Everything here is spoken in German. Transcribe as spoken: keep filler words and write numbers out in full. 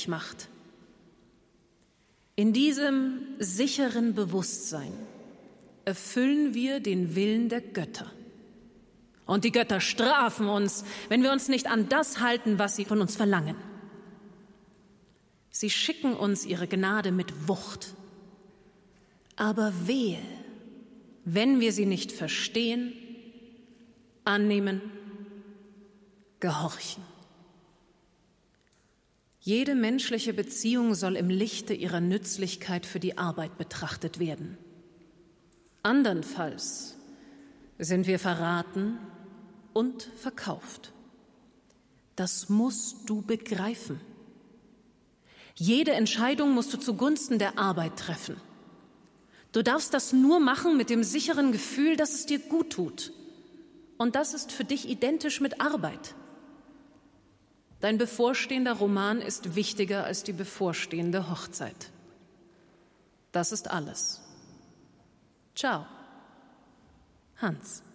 möglich macht. In diesem sicheren Bewusstsein erfüllen wir den Willen der Götter. Und die Götter strafen uns, wenn wir uns nicht an das halten, was sie von uns verlangen. Sie schicken uns ihre Gnade mit Wucht. Aber wehe, wenn wir sie nicht verstehen, annehmen, gehorchen. Jede menschliche Beziehung soll im Lichte ihrer Nützlichkeit für die Arbeit betrachtet werden. Andernfalls sind wir verraten und verkauft. Das musst du begreifen. Jede Entscheidung musst du zugunsten der Arbeit treffen. Du darfst das nur machen mit dem sicheren Gefühl, dass es dir gut tut. Und das ist für dich identisch mit Arbeit. Dein bevorstehender Roman ist wichtiger als die bevorstehende Hochzeit. Das ist alles. Ciao, Hans.